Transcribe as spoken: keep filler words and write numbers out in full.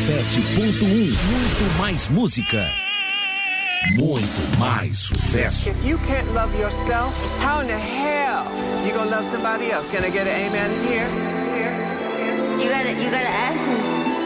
sete ponto um. Muito mais música. Muito mais sucesso. If you can't love yourself, how in the hell you gonna love somebody else? Can I get an amen here? Here? You gotta, you gotta ask me.